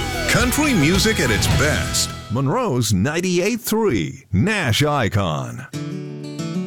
Country music at its best. Monroe's 98.3 Nash Icon.